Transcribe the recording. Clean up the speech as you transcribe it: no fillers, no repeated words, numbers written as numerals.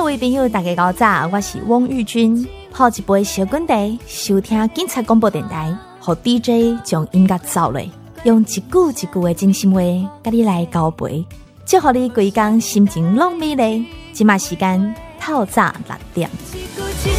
位朋友大家好早，我是汪玉君，泡一杯小滚茶，收听警察广播电台，和 DJ 将音乐走落，用一句一句的真心话，甲你来交陪，祝福你规工心情拢美丽。今嘛时间透早6点。